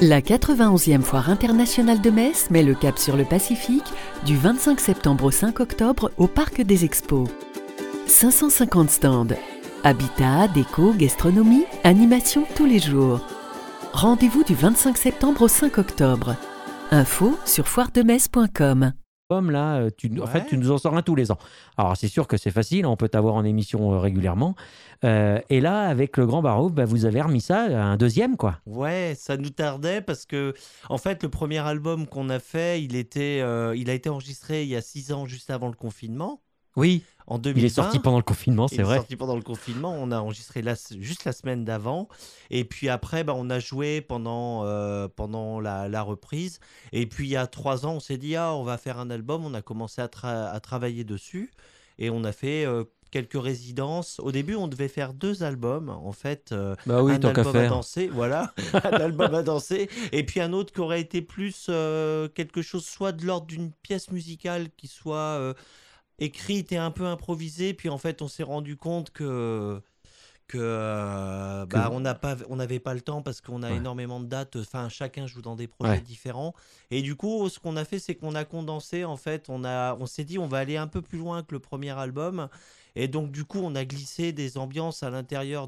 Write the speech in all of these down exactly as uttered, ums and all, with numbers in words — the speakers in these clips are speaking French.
La quatre-vingt-onzième Foire internationale de Metz met le cap sur le Pacifique du vingt-cinq septembre au cinq octobre au Parc des Expos. cinq cent cinquante stands. Habitat, déco, gastronomie, animation tous les jours. Rendez-vous du vingt-cinq septembre au cinq octobre. Info sur foire de metz point com. Là, tu, Ouais. en fait, tu nous en sors un tous les ans. Alors, c'est sûr que c'est facile, on peut t'avoir en émission euh, régulièrement. Euh, et là, avec le Grand Barouf, bah, vous avez remis ça à un deuxième, quoi. Ouais, ça nous tardait parce que, en fait, le premier album qu'on a fait, il, était, euh, il a été enregistré il y a six ans, juste avant le confinement, Oui, en deux mille vingt. il est sorti pendant le confinement, Il c'est est vrai. sorti pendant le confinement. On a enregistré la- juste la semaine d'avant. Et puis après, bah, on a joué pendant, euh, pendant la, la reprise. Et puis il y a trois ans, on s'est dit, ah, on va faire un album. On a commencé à, tra- à travailler dessus. Et on a fait euh, quelques résidences. Au début, on devait faire deux albums. En fait, euh, Bah oui, un tant qu'à album à faire. danser. Voilà, un album à danser. Et puis un autre qui aurait été plus euh, quelque chose, soit de l'ordre d'une pièce musicale qui soit... euh, écrite et un peu improvisée, puis en fait on s'est rendu compte que que, euh, Que- bah, on n'a pas on n'avait pas le temps parce qu'on a Ouais. énormément de dates, enfin chacun joue dans des projets Ouais. différents, et du coup ce qu'on a fait, c'est qu'on a condensé, en fait on a on s'est dit on va aller un peu plus loin que le premier album, et donc du coup on a glissé des ambiances à l'intérieur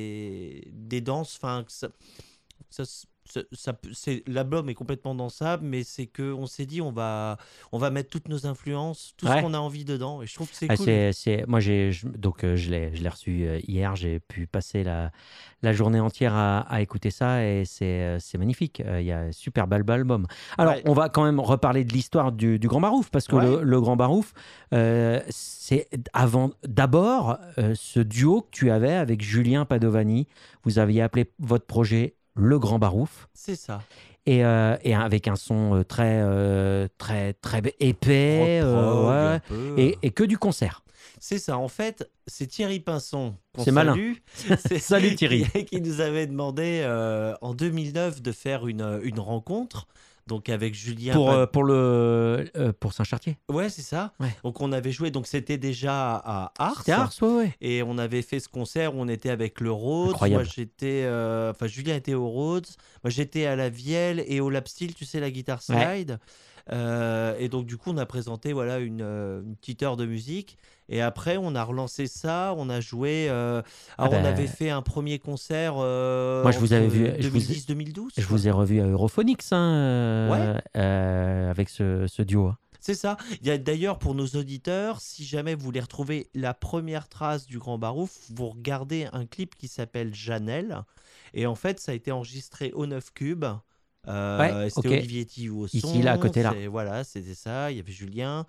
des des danses, enfin que ça, ça, ça- ça peut- c'est, l'album est complètement dansable, mais c'est que on s'est dit on va, on va mettre toutes nos influences, tout Ouais. ce qu'on a envie dedans, et je trouve que c'est Ah, cool. c'est, c'est- moi, j'ai, je- donc, euh, je l'ai, je l'ai reçu euh, hier. J'ai pu passer la, la journée entière à, à écouter ça et c'est, euh, c'est magnifique. Euh, Il y a un super bel album. Alors, Ouais. on va quand même reparler de l'histoire du, du Grand Barouf parce que Ouais. le, le Grand Barouf, euh, c'est avant, d'abord euh, ce duo que tu avais avec Julien Padovani. Vous aviez appelé votre projet Le Grand Barouf. C'est ça. Et, euh, et avec un son euh, très, euh, très, très épais, Rock euh, prog, ouais, un peu. et, et que du concert. C'est ça. En fait, c'est Thierry Pinson qu'on C'est malin. salue. C'est- Salut Thierry. Qui, qui nous avait demandé euh, en deux mille neuf de faire une, une rencontre. Donc avec Julien. Pour, Pad- euh, pour, le, euh, pour Saint-Chartier. Ouais, c'est ça. Ouais. Donc on avait joué. Donc c'était déjà à Ars. C'était Ars, ouais, ouais. Et on avait fait ce concert où on était avec le Rhodes. Incroyable. Moi, j'étais. euh, Enfin, Julien était au Rhodes. Moi, j'étais à la Vielle et au Lapsteel, tu sais, la guitare slide. Euh, et donc, du coup, on a présenté voilà, une, euh, une petite heure de musique. Et après, on a relancé ça. On a joué. euh, Alors, Ah on ben, avait fait un premier concert. euh, Moi, je vous avais entre vu- je vous ai- deux mille dix deux mille douze. Je vous ai revu à Europhonics hein, euh, Ouais. euh, avec ce, ce duo. hein. C'est ça. Il y a d'ailleurs pour nos auditeurs, si jamais vous voulez retrouver la première trace du Grand Barouf, vous regardez un clip qui s'appelle Janelle. Et en fait, ça a été enregistré au neuf Cube. Euh, Ouais, c'était ok. Olivier Thioux au son. Ici, là, à côté, là. C'est- Voilà, c'était ça. Il y avait Julien.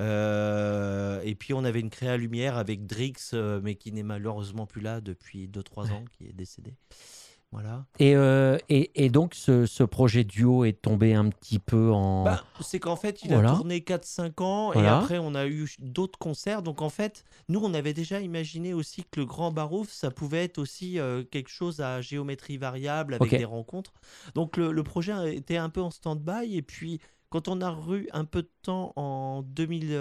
Euh, et puis, on avait une créa lumière avec Drix, euh, mais qui n'est malheureusement plus là depuis deux trois Ouais. ans, qui est décédé. Voilà. Et, euh, et, et donc, ce, ce projet duo est tombé un petit peu en... Bah, c'est qu'en fait, il Voilà. a tourné quatre cinq ans, et Voilà. après, on a eu d'autres concerts. Donc, en fait, nous, on avait déjà imaginé aussi que le Grand Barouf, ça pouvait être aussi euh, quelque chose à géométrie variable avec Ok. des rencontres. Donc, le, le projet était un peu en stand-by. Et puis, quand on a eu un peu de temps en deux mille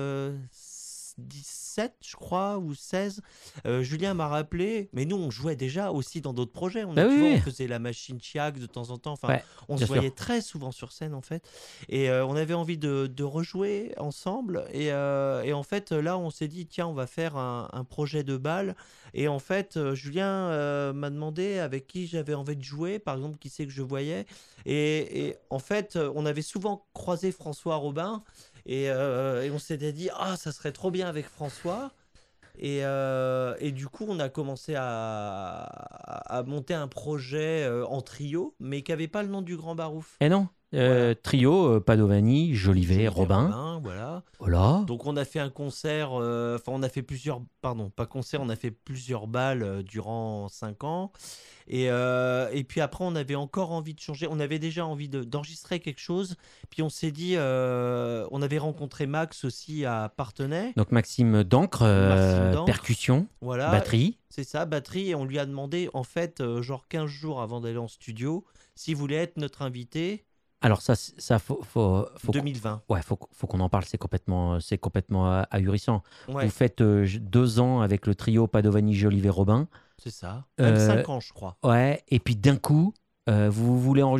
dix-sept, je crois, ou seize, euh, Julien m'a rappelé. Mais nous, on jouait déjà aussi dans d'autres projets. On, Bah tu oui, vois, oui. on faisait la machine Chiac de temps en temps. Enfin, Ouais, on bien se sûr. voyait très souvent sur scène, en fait. Et euh, on avait envie de, de rejouer ensemble. Et, euh, et en fait, là, on s'est dit, tiens, on va faire un, un projet de bal. Et en fait, euh, Julien euh, m'a demandé avec qui j'avais envie de jouer, par exemple, qui c'est que je voyais. Et, et en fait, euh, on avait souvent croisé François Robin. Et, euh, et on s'était dit, ah, ça serait trop bien avec François. Et, euh, et du coup, on a commencé à, à, à monter un projet euh, en trio, mais qui n'avait pas le nom du Grand Barouf. Eh non, euh, Voilà. trio, euh, Padovani, Jolivet, Olivier Robin. Voilà. Voilà. Donc on a fait un concert, euh, enfin on a fait plusieurs, pardon, pas concert, on a fait plusieurs balles euh, durant cinq ans. Et, euh, et puis après on avait encore envie de changer, on avait déjà envie de- d'enregistrer quelque chose. Puis on s'est dit, euh, on avait rencontré Max aussi à Parthenay, Donc Maxime Dancre, euh, Maxime Dancre. percussion, voilà. batterie. C'est ça, batterie. Et on lui a demandé, en fait, euh, genre quinze jours avant d'aller en studio, s'il voulait être notre invité Alors ça, c'est- ça faut, faut, faut, deux mille vingt. ouais, faut, faut qu'on en parle. C'est complètement, c'est complètement euh, ahurissant. Ouais, Vous faites euh, j- deux ans avec le trio Padovani, Jolivet, Robin. c'est ça. Même Euh, cinq ans, je crois. Ouais. Et puis d'un coup, euh, vous voulez enregistrer